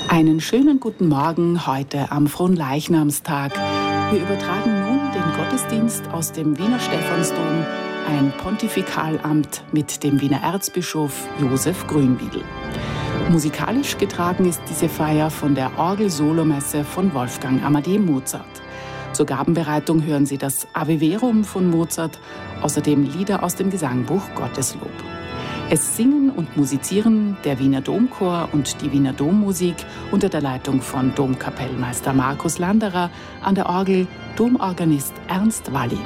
Einen schönen guten Morgen heute am Fronleichnamstag. Wir übertragen nun den Gottesdienst aus dem Wiener Stephansdom, ein Pontifikalamt mit dem Wiener Erzbischof Josef Grünwiedel. Musikalisch getragen ist diese Feier von der Orgel-Solomesse von Wolfgang Amadeus Mozart. Zur Gabenbereitung hören Sie das Ave Verum von Mozart, außerdem Lieder aus dem Gesangbuch Gotteslob. Es singen und musizieren der Wiener Domchor und die Wiener Dommusik unter der Leitung von Domkapellmeister Markus Landerer, an der Orgel Domorganist Ernst Walli.